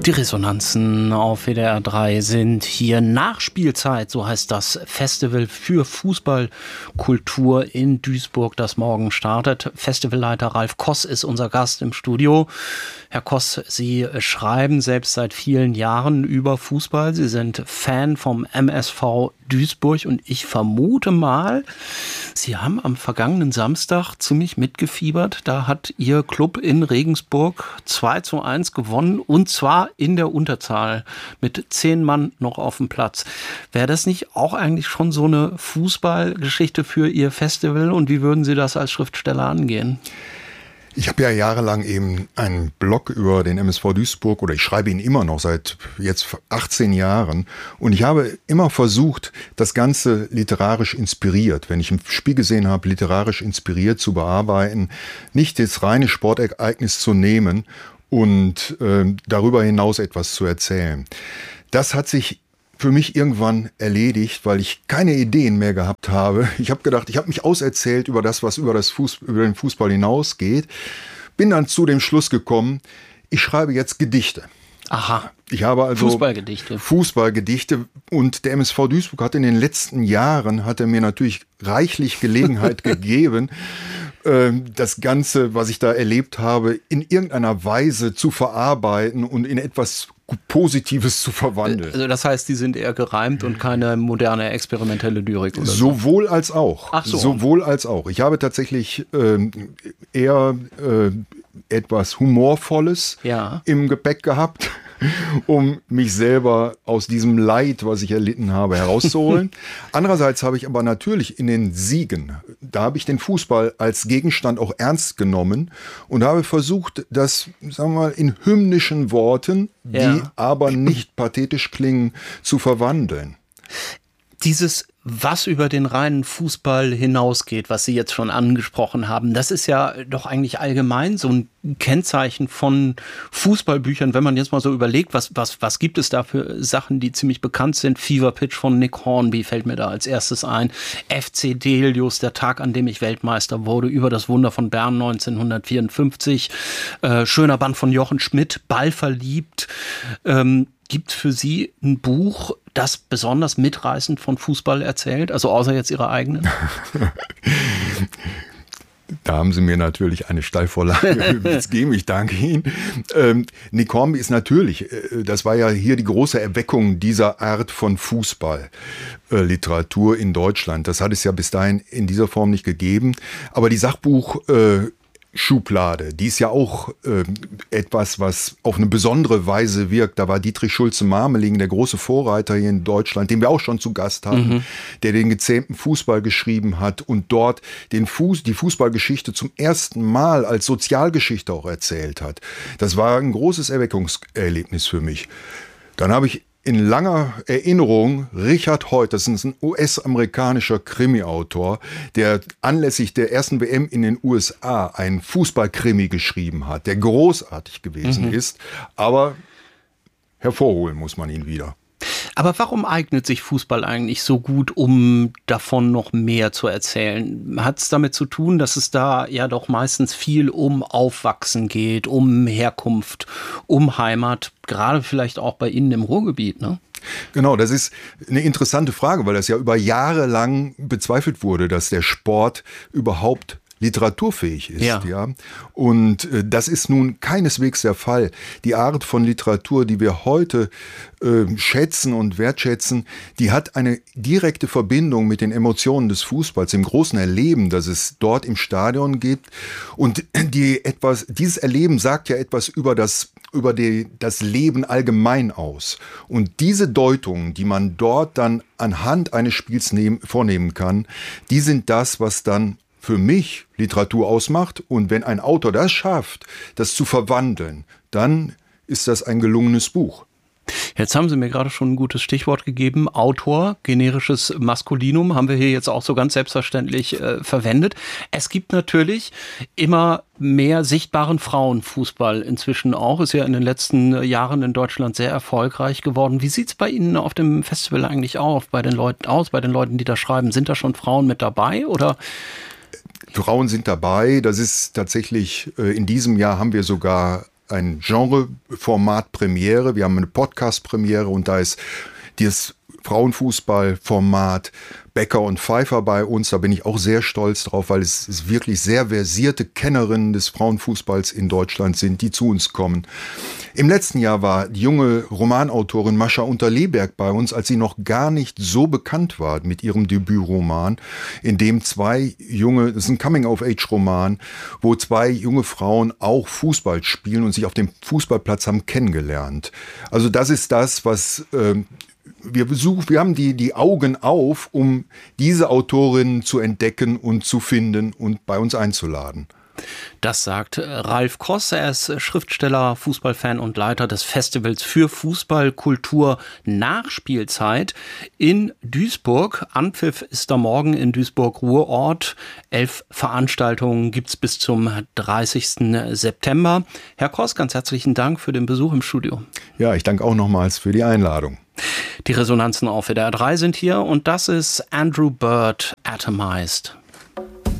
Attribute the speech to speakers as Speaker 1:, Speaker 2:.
Speaker 1: Die Resonanzen auf WDR 3 sind hier Nachspielzeit, so heißt das Festival für Fußballkultur in Duisburg, das morgen startet. Festivalleiter Ralf Koss ist unser Gast im Studio. Herr Koss, Sie schreiben selbst seit vielen Jahren über Fußball. Sie sind Fan vom MSV Duisburg und ich vermute mal, Sie haben am vergangenen Samstag ziemlich mitgefiebert. Da hat Ihr Club in Regensburg 2:1 gewonnen und zwar in der Unterzahl mit 10 Mann noch auf dem Platz. Wäre das nicht auch eigentlich schon so eine Fußballgeschichte für Ihr Festival und wie würden Sie das als Schriftsteller angehen?
Speaker 2: Ich habe ja jahrelang eben einen Blog über den MSV Duisburg, oder ich schreibe ihn immer noch seit jetzt 18 Jahren. Und ich habe immer versucht, das Ganze literarisch inspiriert, wenn ich ein Spiel gesehen habe, literarisch inspiriert zu bearbeiten, nicht das reine Sportereignis zu nehmen und darüber hinaus etwas zu erzählen. Das hat sich für mich irgendwann erledigt, weil ich keine Ideen mehr gehabt habe. Ich habe gedacht, ich habe mich auserzählt über das, was über den Fußball hinausgeht. Bin dann zu dem Schluss gekommen, ich schreibe jetzt Gedichte.
Speaker 1: Aha.
Speaker 2: Ich habe also
Speaker 1: Fußballgedichte.
Speaker 2: Und der MSV Duisburg hat in den letzten Jahren, hat er mir natürlich reichlich Gelegenheit gegeben, das Ganze, was ich da erlebt habe, in irgendeiner Weise zu verarbeiten und in etwas Positives zu verwandeln.
Speaker 1: Also das heißt, die sind eher gereimt und keine moderne experimentelle Lyrik oder so?
Speaker 2: Sowohl als auch.
Speaker 1: Ach so.
Speaker 2: Sowohl als auch. Ich habe tatsächlich eher etwas Humorvolles im Gepäck gehabt, um mich selber aus diesem Leid, was ich erlitten habe, herauszuholen. Andererseits habe ich aber natürlich in den Siegen, da habe ich den Fußball als Gegenstand auch ernst genommen und habe versucht, das, sagen wir mal, in hymnischen Worten, die aber nicht pathetisch klingen, zu verwandeln.
Speaker 1: Dieses, was über den reinen Fußball hinausgeht, was Sie jetzt schon angesprochen haben, das ist ja doch eigentlich allgemein so ein Kennzeichen von Fußballbüchern, wenn man jetzt mal so überlegt, was gibt es da für Sachen, die ziemlich bekannt sind. Fever Pitch von Nick Hornby fällt mir da als erstes ein. FC Delius, der Tag, an dem ich Weltmeister wurde, über das Wunder von Bern 1954. Schöner Band von Jochen Schmidt, Ballverliebt. Gibt für Sie ein Buch, das besonders mitreißend von Fußball erzählt? Also außer jetzt Ihre eigenen?
Speaker 2: Da haben Sie mir natürlich eine Steilvorlage gegeben, ich danke Ihnen. Nick Hornby ist natürlich, das war ja hier die große Erweckung dieser Art von Fußballliteratur in Deutschland. Das hat es ja bis dahin in dieser Form nicht gegeben. Aber die Sachbuchschublade, die ist ja auch etwas, was auf eine besondere Weise wirkt. Da war Dietrich Schulze-Marmeling, der große Vorreiter hier in Deutschland, den wir auch schon zu Gast hatten, der den gezähmten Fußball geschrieben hat und dort die Fußballgeschichte zum ersten Mal als Sozialgeschichte auch erzählt hat. Das war ein großes Erweckungserlebnis für mich. Dann habe ich in langer Erinnerung Richard Hoyt, das ist ein US-amerikanischer Krimi-Autor, der anlässlich der ersten WM in den USA einen Fußballkrimi geschrieben hat, der großartig gewesen ist, aber hervorholen muss man ihn wieder.
Speaker 1: Aber warum eignet sich Fußball eigentlich so gut, um davon noch mehr zu erzählen? Hat es damit zu tun, dass es da ja doch meistens viel um Aufwachsen geht, um Herkunft, um Heimat, gerade vielleicht auch bei Ihnen im Ruhrgebiet, ne?
Speaker 2: Genau, das ist eine interessante Frage, weil das ja über Jahre lang bezweifelt wurde, dass der Sport überhaupt literaturfähig ist. Ja. Und das ist nun keineswegs der Fall. Die Art von Literatur, die wir heute schätzen und wertschätzen, die hat eine direkte Verbindung mit den Emotionen des Fußballs, dem großen Erleben, das es dort im Stadion gibt. Und dieses Erleben sagt ja etwas über das Leben allgemein aus. Und diese Deutungen, die man dort dann anhand eines Spiels vornehmen kann, die sind das, was dann für mich Literatur ausmacht. Und wenn ein Autor das schafft, das zu verwandeln, dann ist das ein gelungenes Buch.
Speaker 1: Jetzt haben Sie mir gerade schon ein gutes Stichwort gegeben. Autor, generisches Maskulinum, haben wir hier jetzt auch so ganz selbstverständlich verwendet. Es gibt natürlich immer mehr sichtbaren Frauenfußball inzwischen auch. Ist ja in den letzten Jahren in Deutschland sehr erfolgreich geworden. Wie sieht es bei Ihnen auf dem Festival eigentlich bei den Leuten, die da schreiben? Sind da schon Frauen mit dabei oder?
Speaker 2: Frauen sind dabei. Das ist tatsächlich, in diesem Jahr haben wir sogar ein Genre-Format-Premiere. Wir haben eine Podcast-Premiere und da ist dieses Frauenfußball-Format Becker und Pfeiffer bei uns. Da bin ich auch sehr stolz drauf, weil es wirklich sehr versierte Kennerinnen des Frauenfußballs in Deutschland sind, die zu uns kommen. Im letzten Jahr war die junge Romanautorin Mascha Unterleberg bei uns, als sie noch gar nicht so bekannt war mit ihrem Debütroman, in dem das ist ein Coming-of-Age-Roman, wo 2 junge Frauen auch Fußball spielen und sich auf dem Fußballplatz haben kennengelernt. Also das ist das, was wir haben die Augen auf, um diese Autorinnen zu entdecken und zu finden und bei uns einzuladen.
Speaker 1: Das sagt Ralf Koss. Er ist Schriftsteller, Fußballfan und Leiter des Festivals für Fußballkultur Nachspielzeit in Duisburg. Anpfiff ist da morgen in Duisburg-Ruhrort. 11 Veranstaltungen gibt es bis zum 30. September. Herr Koss, ganz herzlichen Dank für den Besuch im Studio.
Speaker 2: Ja, ich danke auch nochmals für die Einladung.
Speaker 1: Die Resonanzen auf WDR 3 sind hier und das ist Andrew Bird, Atomized.